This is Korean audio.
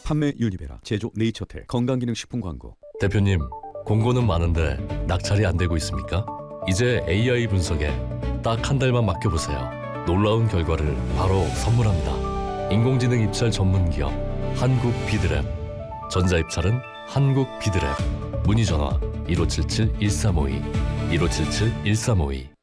판매 유니베라, 제조 네이처텍, 건강기능식품 광고. 대표님, 공고는 많은데 낙찰이 안 되고 있습니까? 이제 AI 분석에 딱 한 달만 맡겨보세요. 놀라운 결과를 바로 선물합니다. 인공지능 입찰 전문 기업 한국비드랩. 전자입찰은 한국비드랩. 문의 전화 1577-1352 1577-1352.